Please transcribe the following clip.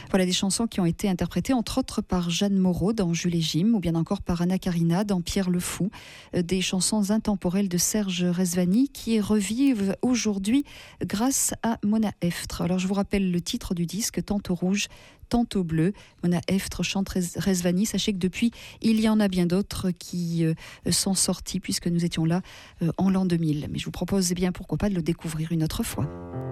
Voilà des chansons qui ont été interprétées entre autres par Jeanne Moreau dans Jules et Jim ou bien encore par Anna Karina dans Pierre le Fou. Des chansons intemporelles de Serge Rezvani qui revivent aujourd'hui grâce à Mona Eftre. Alors je vous rappelle le titre du disque, Tantôt rouge, tantôt bleu. Mona Eftre chante Rezvani. Sachez que depuis, il y en a bien d'autres qui sont sortis puisque nous étions là en l'an 2000. Mais je vous propose, pourquoi pas, de le découvrir une autre fois.